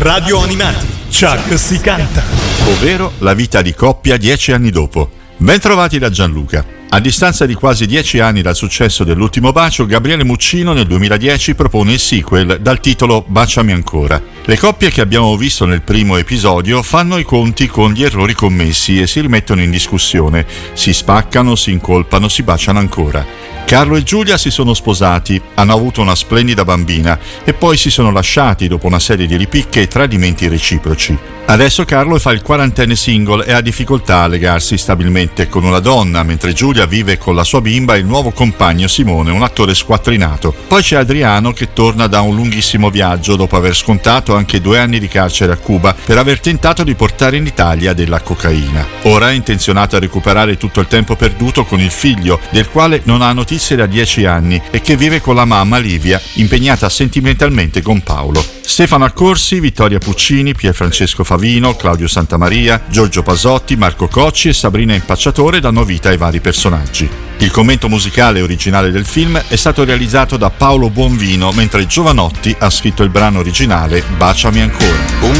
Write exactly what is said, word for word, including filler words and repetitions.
Radio Animati, Chuck si canta. Ovvero la vita di coppia dieci anni dopo. Ben trovati da Gianluca. A distanza di quasi dieci anni dal successo dell'Ultimo bacio, Gabriele Muccino nel duemiladieci propone il sequel dal titolo Baciami ancora. Le coppie che abbiamo visto nel primo episodio fanno i conti con gli errori commessi e si rimettono in discussione. Si spaccano, si incolpano, si baciano ancora. Carlo e Giulia si sono sposati, hanno avuto una splendida bambina e poi si sono lasciati dopo una serie di ripicche e tradimenti reciproci. Adesso Carlo fa il quarantenne single e ha difficoltà a legarsi stabilmente con una donna, mentre Giulia vive con la sua bimba e il nuovo compagno Simone, un attore squattrinato. Poi c'è Adriano che torna da un lunghissimo viaggio dopo aver scontato anche due anni di carcere a Cuba per aver tentato di portare in Italia della cocaina. Ora è intenzionato a recuperare tutto il tempo perduto con il figlio, del quale non ha notizie da dieci anni e che vive con la mamma Livia, impegnata sentimentalmente con Paolo. Stefano Accorsi, Vittoria Puccini, Pierfrancesco Favino, Claudio Santamaria, Giorgio Pasotti, Marco Cocci e Sabrina Impacciatore danno vita ai vari personaggi. Il commento musicale originale del film è stato realizzato da Paolo Buonvino, mentre Giovanotti ha scritto il brano originale Baciami ancora.